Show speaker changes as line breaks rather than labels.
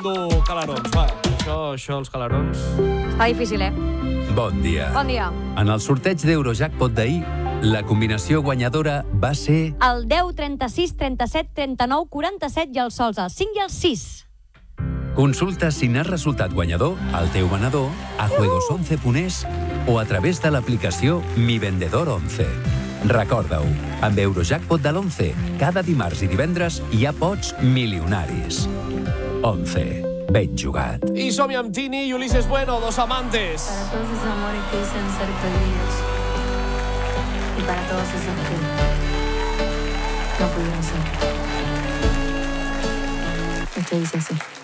endur calarons. Va, això, els calarons...
Està difícil,
Bon dia.
Bon dia.
En el sorteig d'Eurojackpot d'ahir, la combinació guanyadora va ser...
El 10, 36, 37, 39, 47 i els sols, el 5 i el 6.
Consulta si n'has resultat guanyador al teu venedor, a juegos11.es o a través de l'aplicació Mi Vendedor 11. Recorda-ho, amb Eurojackpot de l'11, cada dimarts i divendres hi ha pots milionaris. 11. Ben jugat.
I som-hi amb Tini i Ulises Bueno, dos amantes.
Para todos esos amores que dicen ser prohibidos. Y para todos esos que no pudieron ser. Esto dice así.